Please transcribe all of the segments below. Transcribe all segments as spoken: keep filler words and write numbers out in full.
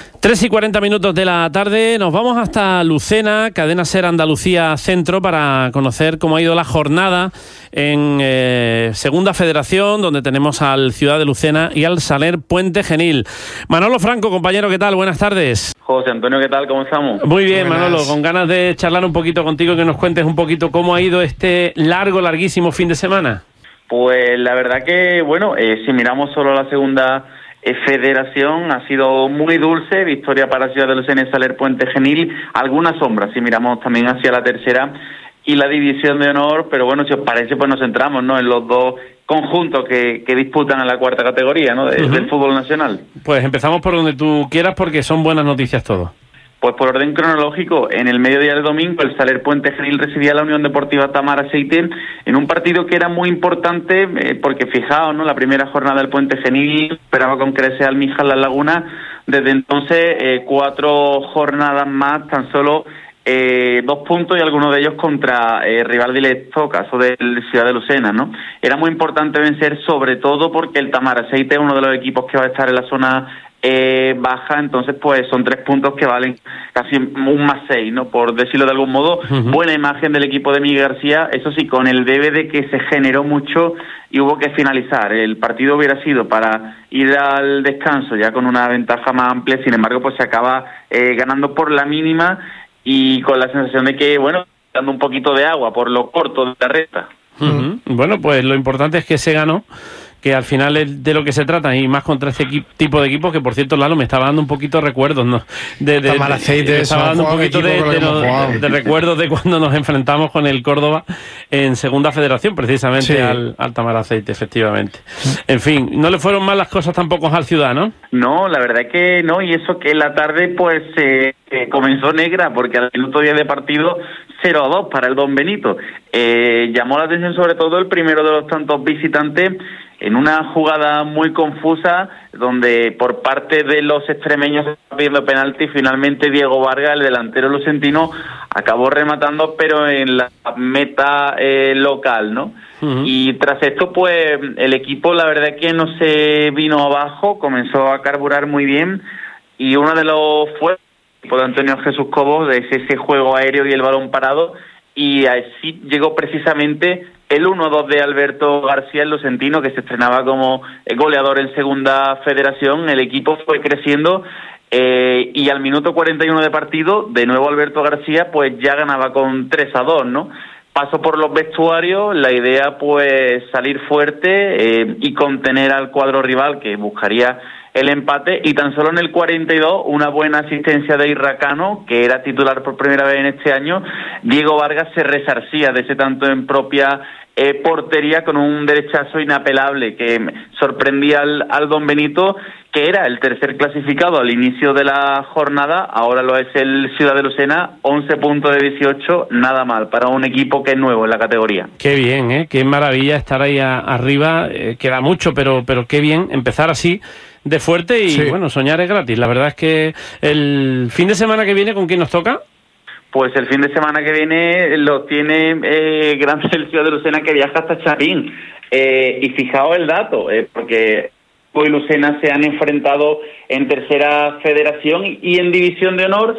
tres y cuarenta minutos de la tarde, nos vamos hasta Lucena, Cadena Ser Andalucía Centro, para conocer cómo ha ido la jornada en eh, Segunda Federación, donde tenemos al Ciudad de Lucena y al Saler Puente Genil. Manolo Franco, compañero, ¿qué tal? Buenas tardes. José Antonio, ¿qué tal? ¿Cómo estamos? Muy bien, Buenas. Manolo, con ganas de charlar un poquito contigo, que nos cuentes un poquito cómo ha ido este largo, larguísimo fin de semana. Pues la verdad que, bueno, eh, si miramos solo la Segunda Eh, Federación, ha sido muy dulce, victoria para Ciudad de Lucena y Saler Puente Genil, algunas sombras si miramos también hacia la tercera y la división de honor, pero bueno, si os parece, pues nos centramos, ¿no?, en los dos conjuntos que, que disputan en la cuarta categoría, ¿no?, de, uh-huh. del fútbol nacional. Pues empezamos por donde tú quieras, porque son buenas noticias todo. Pues por orden cronológico, en el mediodía del domingo, el Saler Puente Genil recibía a la Unión Deportiva Tamar Aceite en un partido que era muy importante, eh, porque fijaos, ¿no?, la primera jornada del Puente Genil esperaba con creces al Mijas La Laguna. Desde entonces, eh, cuatro jornadas más, tan solo eh, dos puntos, y algunos de ellos contra eh, rival directo, caso del Ciudad de Lucena, ¿no? Era muy importante vencer, sobre todo porque el Tamar Aceite es uno de los equipos que va a estar en la zona Eh, baja, entonces pues son tres puntos que valen casi un más seis, ¿no?, por decirlo de algún modo. Uh-huh. Buena imagen del equipo de Miguel García, eso sí, con el debe de que se generó mucho y hubo que finalizar. El partido hubiera sido para ir al descanso ya con una ventaja más amplia, sin embargo pues se acaba eh, ganando por la mínima y con la sensación de que, bueno, dando un poquito de agua por lo corto de la recta. Uh-huh. Bueno, pues lo importante es que se ganó, que al final es de lo que se trata, y más contra este equi- tipo de equipos, que por cierto, Lalo, me estaba dando un poquito de recuerdos, ¿no? De, de, Tamar Aceite, me estaba dando un poquito de, de, no, de, de recuerdos de cuando nos enfrentamos con el Córdoba en Segunda Federación, precisamente, sí. al, al Tamar Aceite, efectivamente. En fin, no le fueron mal las cosas tampoco al Ciudad, ¿no? No, la verdad es que no, y eso que la tarde pues eh, eh, comenzó negra, porque al minuto diez de partido cero a dos para el Don Benito. Eh, llamó la atención sobre todo el primero de los tantos visitantes, en una jugada muy confusa, donde por parte de los extremeños se está pidiendo penalti, y finalmente Diego Vargas, el delantero lucentino, acabó rematando, pero en la meta eh, local, ¿no? Uh-huh. Y tras esto, pues, el equipo, la verdad es que no se vino abajo, comenzó a carburar muy bien, y uno de los fue por Antonio Jesús Cobos, de ese juego aéreo y el balón parado, y así llegó precisamente el uno dos de Alberto García, el lucentino, que se estrenaba como goleador en Segunda Federación. El equipo fue creciendo eh, y al minuto cuarenta y uno de partido, de nuevo Alberto García, pues ya ganaba con tres a dos, ¿no? Paso por los vestuarios, la idea pues salir fuerte eh, y contener al cuadro rival, que buscaría el empate, y tan solo en el cuarenta y dos, una buena asistencia de Irracano, que era titular por primera vez en este año. Diego Vargas se resarcía de ese tanto en propia eh, portería con un derechazo inapelable que sorprendía al, al Don Benito, que era el tercer clasificado al inicio de la jornada. Ahora lo es el Ciudad de Lucena, once puntos de dieciocho, nada mal para un equipo que es nuevo en la categoría. Qué bien, ¿eh? Qué maravilla estar ahí a, arriba, eh, queda mucho, pero, pero qué bien empezar así de fuerte y, sí. Bueno, soñar es gratis. La verdad es que el fin de semana que viene, ¿con quién nos toca? Pues el fin de semana que viene lo tiene eh, grande el Ciudad de Lucena, que viaja hasta Chapín. Eh, y fijaos el dato, eh, porque hoy Lucena se han enfrentado en Tercera Federación y, y en División de Honor.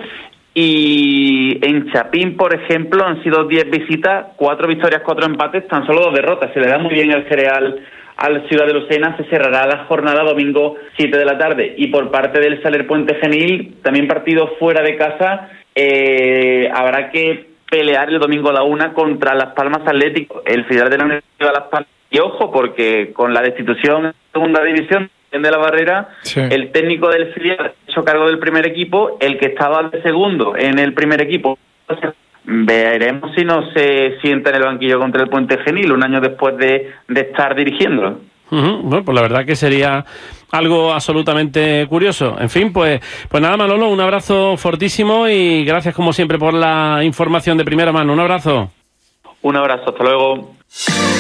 Y en Chapín, por ejemplo, han sido diez visitas, cuatro victorias, cuatro empates, tan solo dos derrotas. Se le da muy bien el cereal al Ciudad de Lucena. Se cerrará la jornada domingo siete de la tarde. Y por parte del Saler Puente Genil, también partido fuera de casa, eh, habrá que pelear el domingo a la una contra Las Palmas Atlético, el filial de la Universidad de Las Palmas. Y ojo, porque con la destitución en segunda división de la Barrera, sí. El técnico del filial ha hecho cargo del primer equipo, el que estaba de segundo en el primer equipo. Entonces, veremos si no se sienta en el banquillo contra el Puente Genil un año después de, de estar dirigiéndolo. Uh-huh. Bueno, pues la verdad que sería algo absolutamente curioso. En fin, pues, pues nada, Manolo, un abrazo fortísimo y gracias como siempre por la información de primera mano. Un abrazo. Un abrazo, hasta luego.